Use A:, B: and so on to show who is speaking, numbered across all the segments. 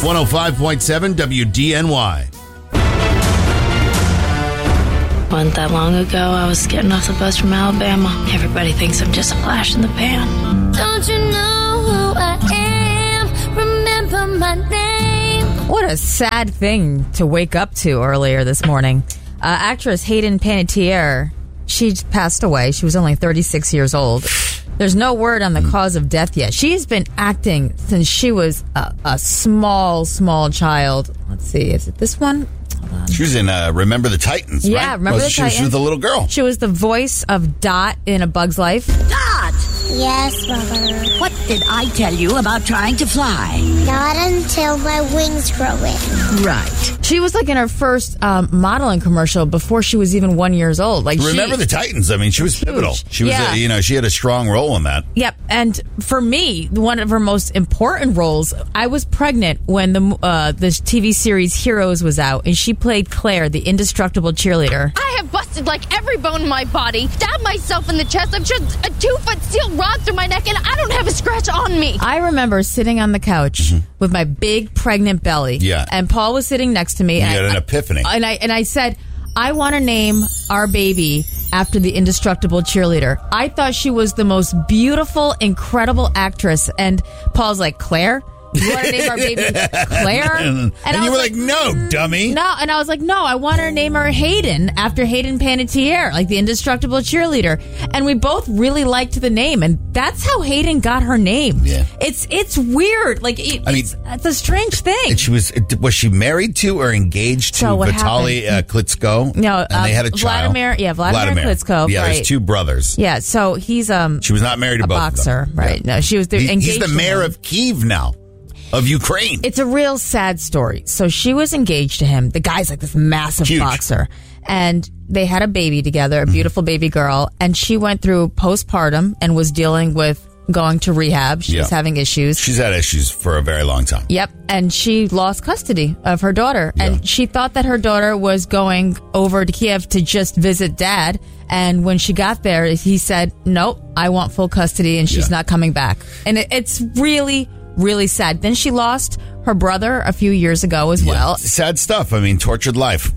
A: 105.7 WDNY.
B: Wasn't that long ago, I was getting off the bus from Alabama. Everybody thinks I'm just a flash in the pan.
C: Don't you know who I am? Remember my name.
D: What a sad thing to wake up to earlier this morning. Actress Hayden Panettiere, she passed away. She was only 36 years old. There's no word on the cause of death yet. She's been acting since she was a small child. Let's see, is it this one?
A: She was in Remember the Titans,
D: yeah,
A: right?
D: Remember the Titans.
A: She was the little girl.
D: She was the voice of Dot in A Bug's Life.
E: Dot!
C: Yes, Mother.
E: What did I tell you about trying to fly?
C: Not until my wings grow in.
E: Right.
D: She was like in her first modeling commercial before she was even 1 year old. Like
A: Remember the Titans. I mean, she was pivotal. She was, she had a strong role in that.
D: Yep. And for me, one of her most important roles, I was pregnant when the TV series Heroes was out, and she played Claire, the indestructible cheerleader.
F: I have busted like every bone in my body, stabbed myself in the chest, I've shoved a 2-foot steel rod through my neck, and I don't have a scratch on me.
D: I remember sitting on the couch with my big pregnant belly.
A: Yeah.
D: And Paul was sitting next to me.
A: You had an epiphany.
D: And I said, I want to name our baby after the indestructible cheerleader. I thought she was the most beautiful, incredible actress. And Paul's like, Claire? You want to name our baby Claire?
A: And you were like, no, dummy.
D: No, and I was like, no, I want to name her Hayden after Hayden Panettiere, like the indestructible cheerleader. And we both really liked the name, and that's how Hayden got her name.
A: Yeah.
D: It's weird. Like, it's a strange thing.
A: And was she married to or engaged to Vitaly Klitschko?
D: No,
A: and they had a child.
D: Vladimir Klitschko.
A: Yeah,
D: right.
A: there's two brothers.
D: Yeah, so he's
A: she was not married to
D: a
A: both
D: boxer,
A: of them.
D: right?
A: Yeah.
D: No, she was engaged.
A: He's the mayor of Kyiv now. Of Ukraine.
D: It's a real sad story. So she was engaged to him. The guy's like this massive boxer. And they had a baby together, a beautiful baby girl. And she went through postpartum and was dealing with going to rehab. She was having issues.
A: She's had issues for a very long time.
D: Yep. And she lost custody of her daughter. Yeah. And she thought that her daughter was going over to Kiev to just visit dad. And when she got there, he said, nope, I want full custody and she's not coming back. And it's really sad. Then she lost her brother a few years ago as well.
A: Sad stuff. I mean, tortured life.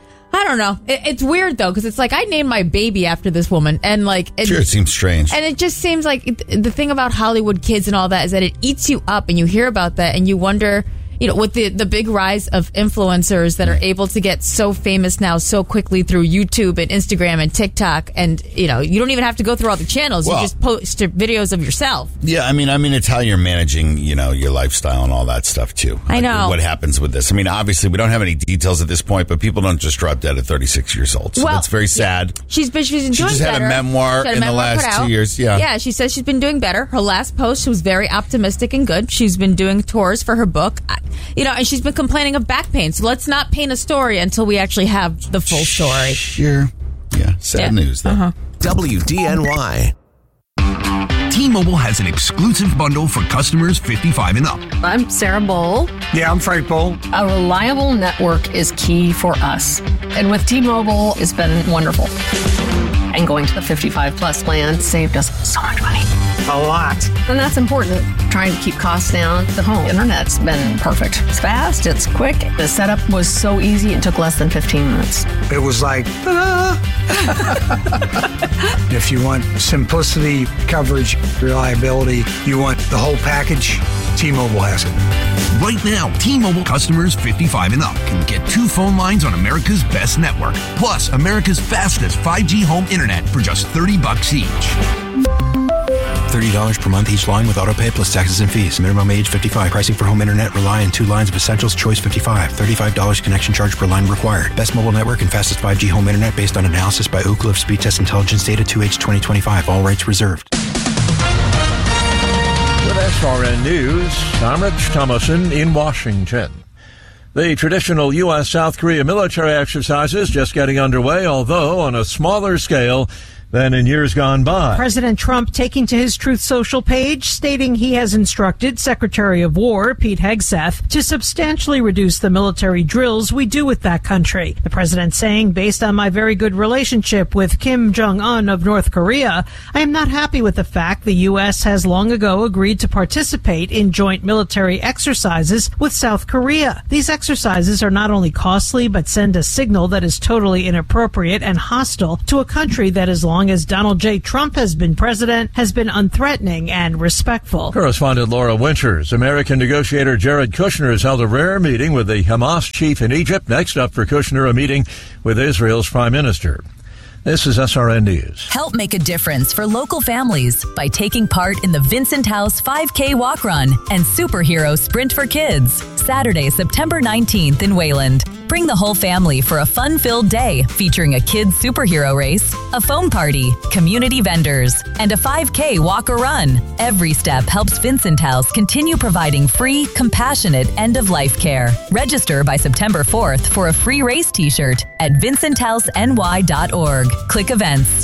D: I don't know. It's weird, though, because it's like I named my baby after this woman. And like,
A: sure, it seems strange.
D: And it just seems like the thing about Hollywood kids and all that is that it eats you up and you hear about that and you wonder, with the big rise of influencers that are able to get so famous now so quickly through YouTube and Instagram and TikTok, and you don't even have to go through all the channels. You just post videos of yourself.
A: Yeah, I mean, it's how you're managing, your lifestyle and all that stuff too.
D: I know
A: what happens with this. I mean, obviously, we don't have any details at this point, but people don't just drop dead at 36 years old. So that's very sad.
D: She's been doing better.
A: She just had a memoir in the last 2 years.
D: Yeah, she says she's been doing better. Her last post was very optimistic and good. She's been doing tours for her book. And she's been complaining of back pain. So let's not paint a story until we actually have the full story.
A: Sure. Yeah. Sad news, though.
G: WDNY. T-Mobile has an exclusive bundle for customers 55 and up.
H: I'm Sarah Bowl.
I: Yeah, I'm Frank Bowl.
H: A reliable network is key for us. And with T-Mobile, it's been wonderful. And going to the 55 plus plan saved us so much money.
I: A lot.
H: And that's important. Trying to keep costs down. The home internet's been perfect. It's fast, it's quick. The setup was so easy, it took less than 15 minutes.
I: It was like, ta-da! If you want simplicity, coverage, reliability, you want the whole package, T-Mobile has it.
G: Right now, T-Mobile customers 55 and up can get 2 phone lines on America's best network, plus America's fastest 5G home internet for just $30 each.
J: $30 per month each line with autopay plus taxes and fees. Minimum age 55. Pricing for home internet rely on 2 lines of Essentials Choice 55. $35 connection charge per line required. Best mobile network and fastest 5G home internet based on analysis by Ookla of Speed Test Intelligence data 2H 2025. All rights reserved.
K: With SRN News, I'm Rich Thomason in Washington. The traditional U.S.-South Korea military exercises just getting underway, although on a smaller scale. than in years gone by.
L: President Trump taking to his Truth Social page, stating he has instructed Secretary of War Pete Hegseth to substantially reduce the military drills we do with that country. The president saying, based on my very good relationship with Kim Jong-un of North Korea, I am not happy with the fact the U.S. has long ago agreed to participate in joint military exercises with South Korea. These exercises are not only costly, but send a signal that is totally inappropriate and hostile to a country that, as long as Donald J. Trump has been president, has been unthreatening and respectful.
K: Correspondent Laura Winters. American negotiator Jared Kushner has held a rare meeting with the Hamas chief in Egypt. Next up for Kushner, a meeting with Israel's prime minister. This is SRN News.
M: Help make a difference for local families by taking part in the Vincent House 5K Walk Run and Superhero Sprint for Kids, Saturday, September 19th in Wayland. Bring the whole family for a fun-filled day featuring a kids' superhero race, a foam party, community vendors, and a 5K walk or run. Every step helps Vincent House continue providing free, compassionate end-of-life care. Register by September 4th for a free race t-shirt at vincenthouseny.org. Click events.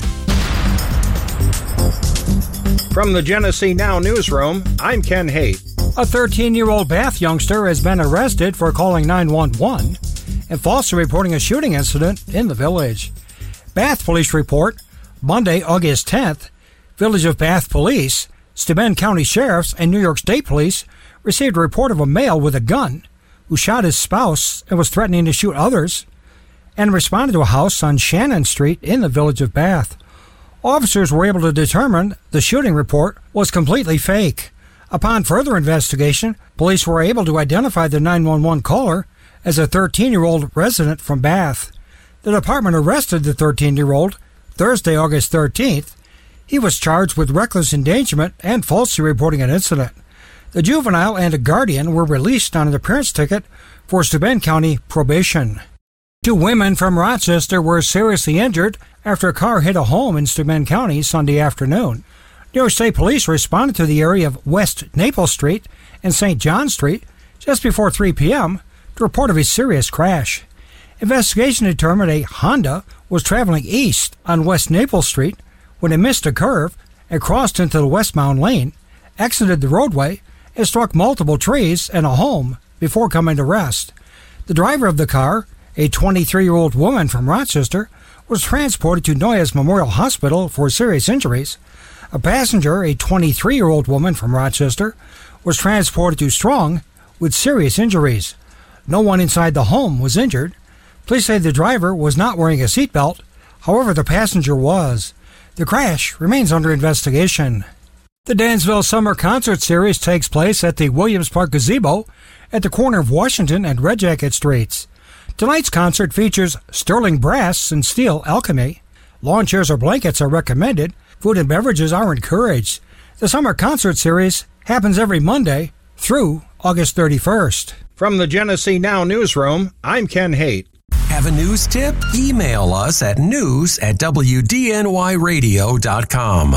N: From the Genesee Now newsroom, I'm Ken Haight.
O: A 13-year-old Bath youngster has been arrested for calling 911 and falsely reporting a shooting incident in the village. Bath Police report, Monday, August 10th, Village of Bath Police, Steuben County Sheriffs, and New York State Police received a report of a male with a gun who shot his spouse and was threatening to shoot others, and responded to a house on Shannon Street in the Village of Bath. Officers were able to determine the shooting report was completely fake. Upon further investigation, police were able to identify the 911 caller as a 13-year-old resident from Bath. The department arrested the 13-year-old Thursday, August 13th. He was charged with reckless endangerment and falsely reporting an incident. The juvenile and a guardian were released on an appearance ticket for Steuben County probation. 2 women from Rochester were seriously injured after a car hit a home in Steuben County Sunday afternoon. New York State Police responded to the area of West Naples Street and St. John Street just before 3 p.m. to report of a serious crash. Investigation determined a Honda was traveling east on West Naples Street when it missed a curve and crossed into the westbound lane, exited the roadway, and struck multiple trees and a home before coming to rest. The driver of the car, a 23-year-old woman from Rochester, was transported to Noyes Memorial Hospital for serious injuries. A passenger, a 23-year-old woman from Rochester, was transported to Strong with serious injuries. No one inside the home was injured. Police say the driver was not wearing a seatbelt. However, the passenger was. The crash remains under investigation. The Dansville Summer Concert Series takes place at the Williams Park Gazebo at the corner of Washington and Red Jacket Streets. Tonight's concert features Sterling Brass and Steel Alchemy. Lawn chairs or blankets are recommended. Food and beverages are encouraged. The Summer Concert Series happens every Monday through August 31st.
N: From the Genesee Now newsroom, I'm Ken Haight.
P: Have a news tip? Email us at news@wdnyradio.com.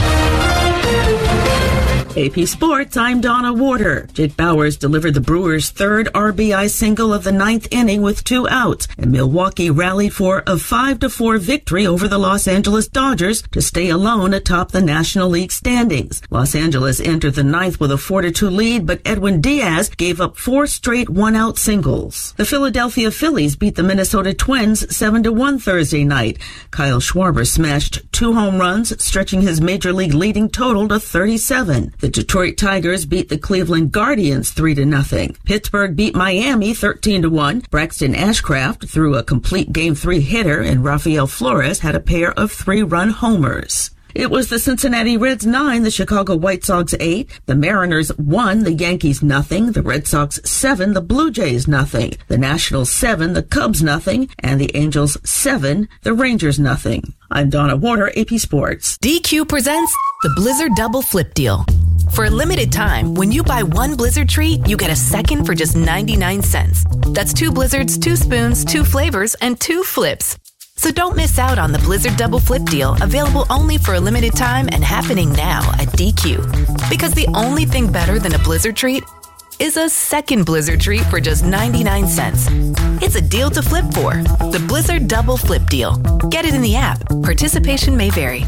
Q: AP Sports, I'm Donna Warder. Jake Bauers delivered the Brewers' third RBI single of the ninth inning with 2 outs, and Milwaukee rallied for a 5-4 victory over the Los Angeles Dodgers to stay alone atop the National League standings. Los Angeles entered the ninth with a 4-2 lead, but Edwin Diaz gave up 4 straight one-out singles. The Philadelphia Phillies beat the Minnesota Twins 7-1 Thursday night. Kyle Schwarber smashed 2 home runs, stretching his major league leading total to 37. The Detroit Tigers beat the Cleveland Guardians 3-0. Pittsburgh beat Miami 13-1. Braxton Ashcraft threw a complete Game 3 hitter, and Rafael Flores had a pair of 3-run homers. It was the Cincinnati Reds 9, the Chicago White Sox 8, the Mariners 1, the Yankees 0, the Red Sox 7, the Blue Jays 0, the Nationals 7, the Cubs 0, and the Angels 7, the Rangers 0. I'm Donna Warder, AP Sports.
R: DQ presents the Blizzard Double Flip Deal. For a limited time, when you buy 1 Blizzard treat, you get a second for just 99 cents. That's 2 Blizzards, 2 spoons, 2 flavors, and 2 flips. So don't miss out on the Blizzard Double Flip Deal, available only for a limited time and happening now at DQ. Because the only thing better than a Blizzard treat is a second Blizzard treat for just 99 cents. It's a deal to flip for. The Blizzard Double Flip Deal. Get it in the app. Participation may vary.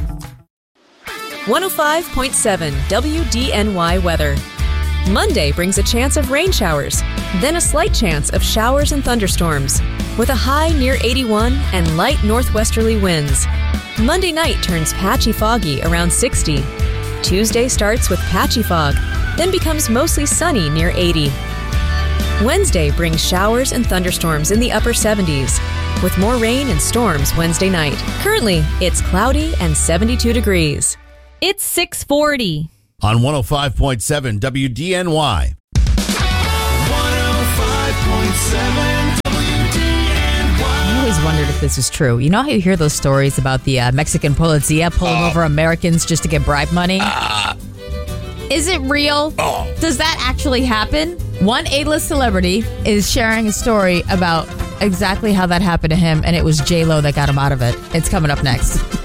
S: 105.7 WDNY weather. Monday brings a chance of rain showers, then a slight chance of showers and thunderstorms, with a high near 81 and light northwesterly winds. Monday night turns patchy foggy around 60. Tuesday starts with patchy fog, then becomes mostly sunny near 80. Wednesday brings showers and thunderstorms in the upper 70s, with more rain and storms Wednesday night. Currently, it's cloudy and 72 degrees. It's 6:40.
A: On 105.7 WDNY.
N: 105.7 WDNY.
D: I always wondered if this is true. You know how you hear those stories about the Mexican policía pulling over Americans just to get bribe money? Is it real? Does that actually happen? One A-list celebrity is sharing a story about exactly how that happened to him, and it was J-Lo that got him out of it. It's coming up next.